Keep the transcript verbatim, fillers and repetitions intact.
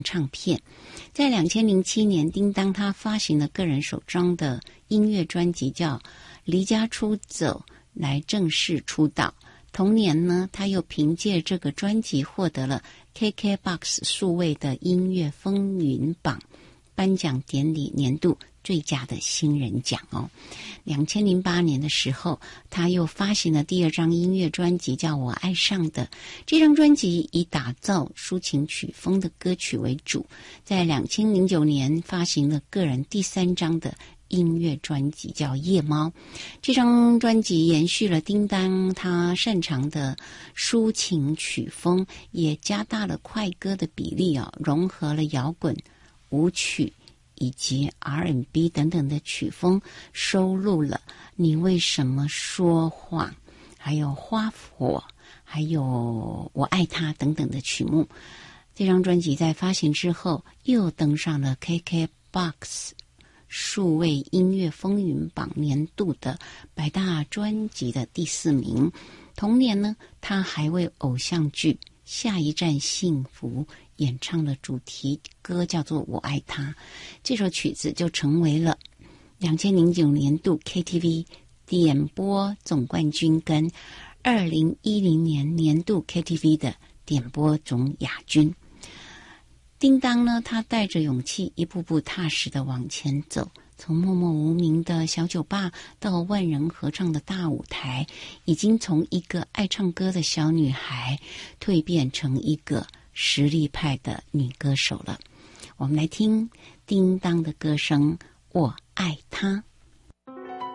唱片。在两千零七年，叮当他发行了个人首张的音乐专辑叫《离家出走》来正式出道。同年呢，他又凭借这个专辑获得了 K K B O X 数位的音乐风云榜颁奖典礼年度最佳的新人奖哦。两千零八年的时候，他又发行了第二张音乐专辑叫《我爱上的》。这张专辑以打造抒情曲风的歌曲为主。在两千零九年发行了个人第三张的音乐专辑叫《夜猫》。这张专辑延续了叮当他擅长的抒情曲风，也加大了快歌的比例哦，融合了摇滚、舞曲以及 R and B 等等的曲风，收录了你为什么说谎，还有花火，还有我爱他等等的曲目。这张专辑在发行之后又登上了 K K B O X 数位音乐风云榜年度的百大专辑的第四名。同年呢，他还为偶像剧《下一站幸福》演唱的主题歌叫做《我爱他》，这首曲子就成为了两千零九年度 K T V 点播总冠军跟二零一零年年度 K T V 的点播总亚军。叮当呢，他带着勇气一步步踏实地往前走，从默默无名的小酒吧到万人合唱的大舞台，已经从一个爱唱歌的小女孩蜕变成一个实力派的女歌手了。我们来听叮当的歌声《我爱他》。